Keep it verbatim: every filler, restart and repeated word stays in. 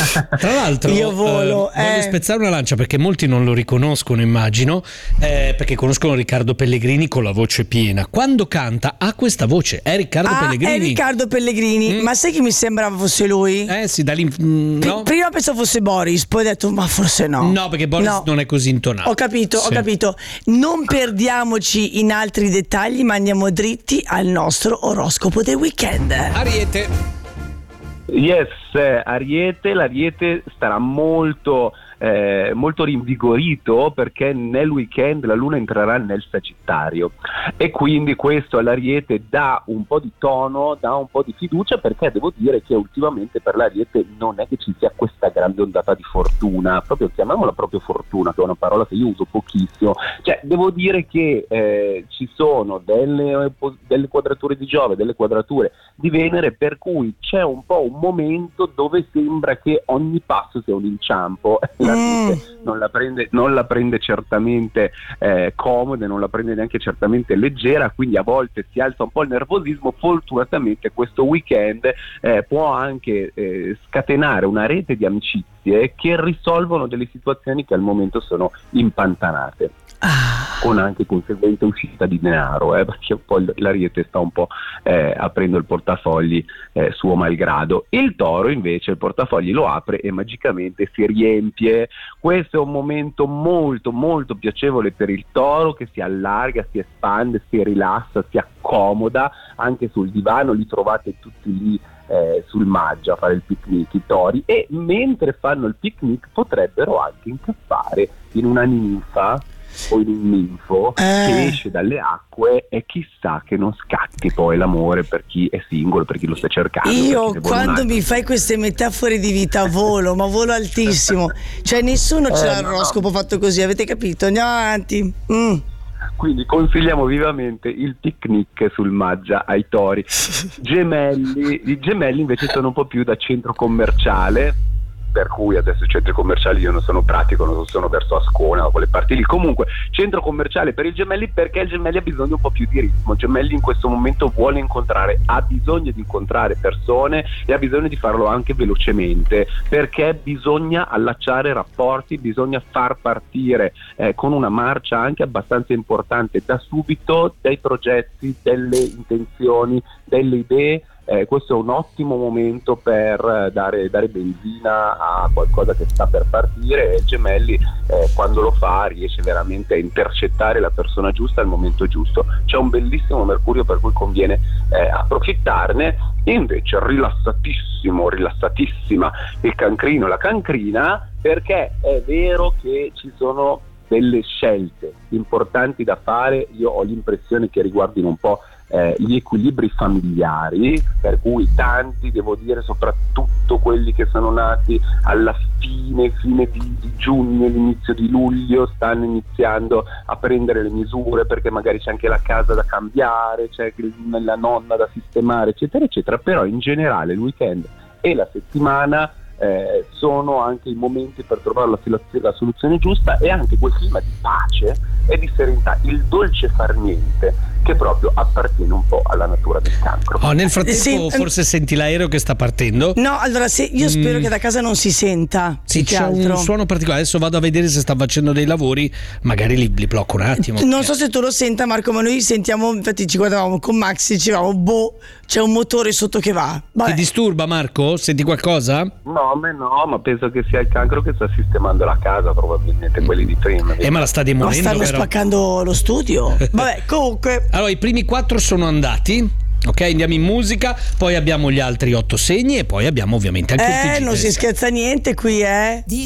Tra l'altro io volo, eh, voglio eh. spezzare una lancia perché molti non lo riconoscono, immagino, eh, perché conoscono Riccardo Pellegrini con la voce piena. Quando canta ha questa voce, è Riccardo ah, Pellegrini. è Riccardo Pellegrini, Mm. ma sai che mi sembrava fosse lui? Eh sì, da lì mm, P- no? Prima pensavo fosse Boris, poi ho detto ma forse no. No, perché Boris No. non è così intonato. Ho capito, Sì. ho capito. Non perdiamoci in altri dettagli, ma andiamo dritti al nostro oroscopo del weekend. Ariete. Yes, eh, Ariete, l'Ariete starà molto, eh, molto rinvigorito perché nel weekend la Luna entrerà nel Sagittario e quindi questo all'Ariete dà un po' di tono, dà un po' di fiducia, perché devo dire che ultimamente per l'Ariete non è che ci sia questa grande ondata di fortuna, proprio chiamiamola proprio fortuna, che è una parola che io uso pochissimo, cioè devo dire che eh, ci sono delle, delle quadrature di Giove, delle quadrature di Venere, per cui c'è un po' un momento dove sembra che ogni passo sia un inciampo. La Mm. non la prende, non la prende certamente eh, comoda, non la prende neanche certamente leggera, quindi a volte si alza un po' il nervosismo. Fortunatamente questo weekend eh, può anche eh, scatenare una rete di amicizie che risolvono delle situazioni che al momento sono impantanate. Ah. Con anche conseguente uscita di denaro, eh, perché poi l'Ariete sta un po' eh, aprendo il portafogli eh, suo malgrado. Il Toro invece il portafogli lo apre e magicamente si riempie. Questo è un momento molto molto piacevole per il Toro, che si allarga, si espande, si rilassa, si accomoda anche sul divano. Li trovate tutti lì Eh, sul Maggio a fare il picnic i tori, e mentre fanno il picnic potrebbero anche incappare in una ninfa o in un ninfo Eh. che esce dalle acque, e chissà che non scatti poi l'amore per chi è singolo, per chi lo sta cercando. Io perché se vuole quando un altro- mi fai queste metafore di vita volo, ma volo altissimo, cioè nessuno ce Eh, l'ha no, l'oroscopo fatto così, avete capito? Andiamo avanti. Mm. Quindi consigliamo vivamente il picnic sul Maggia ai tori. Gemelli, i gemelli invece sono un po' più da centro commerciale, per cui adesso i centri commerciali io non sono pratico, non sono verso Ascona o quelle parti lì. Comunque centro commerciale per i gemelli, perché il gemelli ha bisogno un po' più di ritmo. Il gemelli in questo momento vuole incontrare, ha bisogno di incontrare persone e ha bisogno di farlo anche velocemente, perché bisogna allacciare rapporti, bisogna far partire eh, con una marcia anche abbastanza importante da subito dei progetti, delle intenzioni, delle idee. Eh, questo è un ottimo momento per eh, dare, dare benzina a qualcosa che sta per partire, e Gemelli eh, quando lo fa riesce veramente a intercettare la persona giusta al momento giusto. C'è un bellissimo Mercurio per cui conviene eh, approfittarne. E invece rilassatissimo, rilassatissima il Cancrino, la Cancrina, perché è vero che ci sono delle scelte importanti da fare. Io ho l'impressione che riguardino un po' Eh, gli equilibri familiari, per cui tanti, devo dire soprattutto quelli che sono nati alla fine fine di, di giugno, l'inizio di luglio, stanno iniziando a prendere le misure, perché magari c'è anche la casa da cambiare, c'è la nonna da sistemare, eccetera eccetera. Però in generale il weekend e la settimana Eh, sono anche i momenti per trovare la, la soluzione giusta, e anche quel clima di pace e di serenità, il dolce far niente, che proprio appartiene un po' alla natura del Cancro. Oh, nel frattempo Sì, forse senti l'aereo che sta partendo. No, allora se, io spero Mm. che da casa non si senta. Sì, più che c'è altro. un suono particolare. Adesso vado a vedere se sta facendo dei lavori, magari li, li blocco un attimo. Non so se tu lo senta, Marco, ma noi sentiamo, infatti ci guardavamo con Max e dicevamo boh, c'è un motore sotto che va. Vabbè. Ti disturba, Marco? Senti qualcosa? No, a me no, ma penso che sia il Cancro che sta sistemando la casa, probabilmente quelli di prima. Eh, ma la sta Ma demolendo, stanno vero? spaccando lo studio. Vabbè, comunque. Allora, i primi quattro sono andati. Ok, andiamo in musica, poi abbiamo gli altri otto segni e poi abbiamo ovviamente anche il Eh, T G non si del scherza niente qui, eh.